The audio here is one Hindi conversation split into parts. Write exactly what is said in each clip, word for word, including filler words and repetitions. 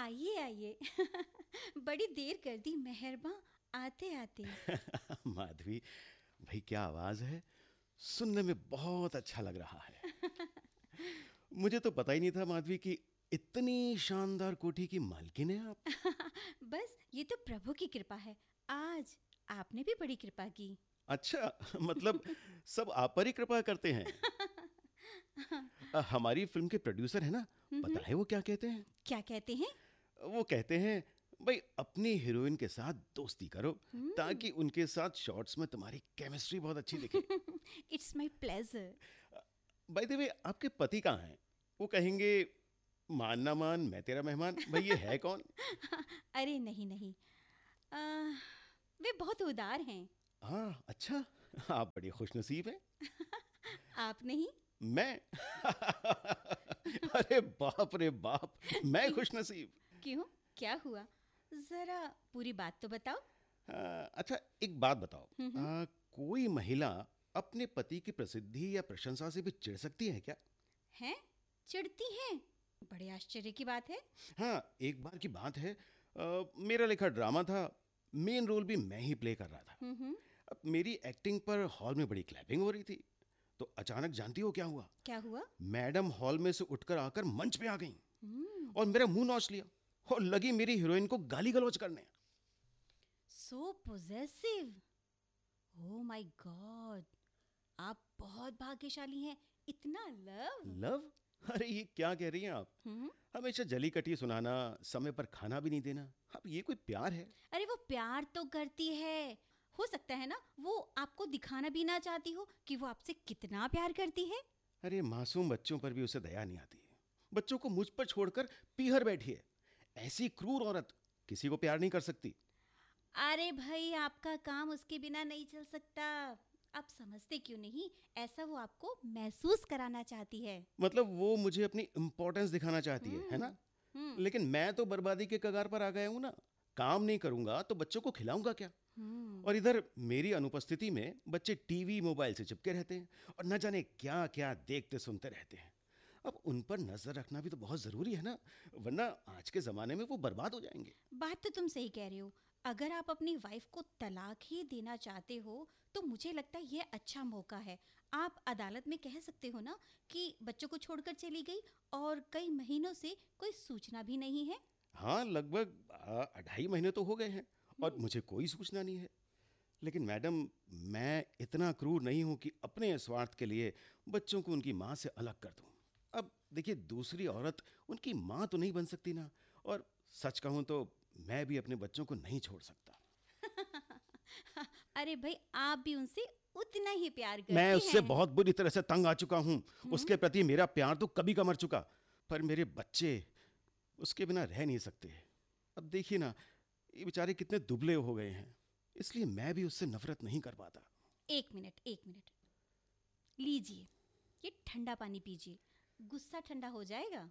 आइए आइए। बड़ी देर कर दी मेहरबान आते आते। माधवी, भाई क्या आवाज है, सुनने में बहुत अच्छा लग रहा है। मुझे तो पता ही नहीं था माधवी कि इतनी शानदार कोठी की मालकिन है आप। बस ये तो प्रभु की कृपा है। आज आपने भी बड़ी कृपा की। अच्छा, मतलब सब आप पर ही कृपा करते हैं। अ, हमारी फिल्म के प्रोड्यूसर है ना, पता है वो क्या कहते हैं? क्या कहते हैं? वो कहते हैं भाई अपनी हीरोइन के साथ दोस्ती करो ताकि उनके साथ शॉट्स में तुम्हारी केमिस्ट्री बहुत अच्छी दिखे। It's my pleasure. By the way, आपके पति कहाँ हैं? वो कहेंगे मान ना मान मैं तेरा मेहमान। भाई ये है कौन? अरे नहीं नहीं, आ, वे बहुत उदार हैं। हाँ, अच्छा, आप बड़ी खुशनसीब हैं। आप नहीं? मैं? अरे बाप रे बाप, मैं खुशनसीब? क्यों, क्या हुआ? जरा पूरी बात तो बताओ। हाँ, अच्छा एक बात बताओ, आ, कोई महिला अपने पति की प्रसिद्धि या प्रशंसा से भी चिढ़ सकती है क्या? हैं? चिढ़ती हैं? बड़े आश्चर्य की बात है। हाँ, एक बार की बात है, आ, मेरा लिखा ड्रामा था, मेन रोल भी मैं ही प्ले कर रहा था। अब मेरी एक्टिंग पर हॉल में बड़ी क्लैपिंग हो रही थी, तो अचानक जानती हो क्या हुआ? क्या हुआ? मैडम हॉल में से उठकर आकर मंच पे आ गईं और मेरा मुंह नोच लिया और लगी मेरी हीरोइन को गाली गलौज करने। सो पोजेसिव। ओह माय गॉड, आप बहुत भाग्यशाली हैं। इतना लव। लव? अरे ये क्या कह रही हैं आप? हमेशा जली कटी सुनाना, समय पर खाना भी नहीं देना, अब ये कोई प्यार है? अरे वो प्यार तो करती है। हो सकता है ना वो आपको दिखाना भी ना चाहती हो कि वो आपसे कितना प्यार करती है। अरे मासूम बच्चों पर भी उसे दया नहीं आती है। बच्चों को मुझ पर छोड़कर पीहर बैठी है। ऐसी क्रूर औरत किसी को प्यार नहीं कर सकती। अरे भाई, आपका काम उसके बिना नहीं चल सकता। आप समझते क्यों नहीं? ऐसा वो आपको महसूस कराना चाहती है। मतलब वो मुझे अपनी इंपॉर्टेंस दिखाना चाहती है है ना? लेकिन मैं तो बर्बादी के कगार पर आ गया हूं ना। काम नहीं करूंगा तो बच्चों को खिलाऊंगा क्या? और इधर मेरी अनुपस्थिति में बच्चे टीवी मोबाइल से चिपके रहते हैं और न जाने क्या क्या देखते सुनते रहते हैं। अब उन पर नजर रखना भी तो बहुत जरूरी है ना, वरना आज के जमाने में वो बर्बाद हो जाएंगे। बात तो तुम सही कह रहे हो। अगर आप अपनी वाइफ को तलाक ही देना चाहते हो तो मुझे लगता है ये अच्छा मौका है। आप अदालत में कह सकते हो ना कि बच्चों को छोड़कर चली गई और कई महीनों से कोई सूचना भी नहीं है। हाँ, लगभग आ, अढ़ाई महीने तो हो गए हैं और मुझे कोई सूचना नहीं है। लेकिन मैडम, मैं इतना क्रूर नहीं हूं कि अपने स्वार्थ के लिए बच्चों को उनकी माँ से अलग कर दूं। अब देखिए, दूसरी औरत उनकी माँ तो नहीं बन सकती ना, और सच कहूं तो मैं भी अपने बच्चों को नहीं छोड़ सकता। अरे भाई, आप भी उनसे उतना ही प्यार करते मैं हैं। उससे बहुत बुरी तरह से तंग आ चुका हूं। उसके प्रति मेरा प्यार तो कभी का मर चुका, पर मेरे बच्चे उसके बिना रह नहीं सकते। अब देखिए ना, ये बेचारे कितने दुबले हो गए हैं, इसलिए मैं भी उससे नफरत नहीं कर पाता। एक मिनट एक मिनट, लीजिए ये ठंडा पानी पीजिए, गुस्सा ठंडा हो जाएगा।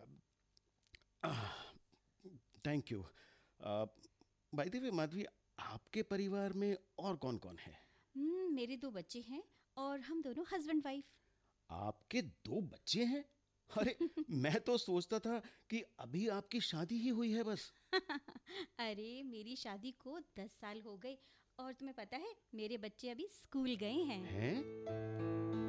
Thank you. By the way Madhavi, आपके परिवार में और कौन कौन है? हम्म, मेरे दो बच्चे हैं और हम दोनों हस्बैंड वाइफ। आपके दो बच्चे हैं? अरे मैं तो सोचता था कि अभी आपकी शादी ही हुई है बस। अरे मेरी शादी को दस साल हो गए और तुम्हें पता है मेरे बच्चे अभी स्कूल गए हैं। हैं?